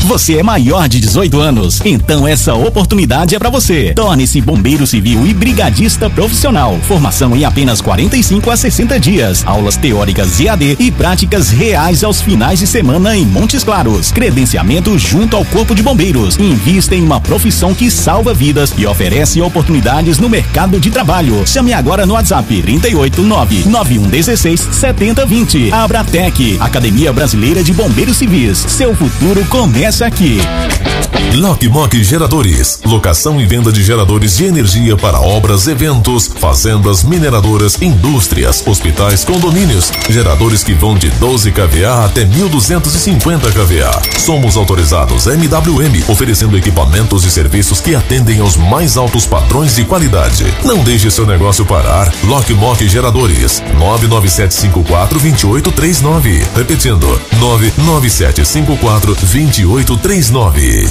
Você é maior de 18 anos, então essa oportunidade é para você. Torne-se bombeiro civil e brigadista profissional. Formação em apenas 45 a 60 dias. Aulas teóricas EAD e práticas reais aos finais de semana em Montes Claros. Credenciamento junto ao Corpo de Bombeiros. Invista em uma profissão que salva vidas e oferece oportunidades no mercado de trabalho. Chame agora no WhatsApp 389-9116-7020. Abratec, Academia Brasileira de Bombeiros Civis. Seu futuro começa aqui. Lockmock Geradores, locação e venda de geradores de energia para obras, eventos, fazendas, mineradoras, indústrias, hospitais, condomínios. Geradores que vão de 12 kVA até 1250 kVA. Somos autorizados MWM, oferecendo equipamentos e serviços que atendem aos mais altos padrões de qualidade. Não deixe seu negócio parar. Lockmock Geradores, 99754-2839. Repetindo, 99754-2839.